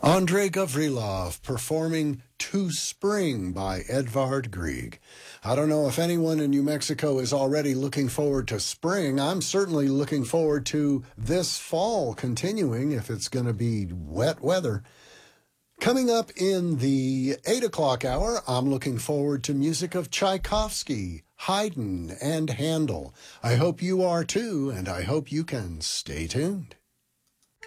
Andrei Gavrilov performing To Spring by Edvard Grieg. I don't know if anyone in New Mexico is already looking forward to spring. I'm certainly looking forward to this fall continuing if it's going to be wet weather. Coming up in the 8 o'clock hour, I'm looking forward to music of Tchaikovsky, Haydn, and Handel. I hope you are too, and I hope you can stay tuned.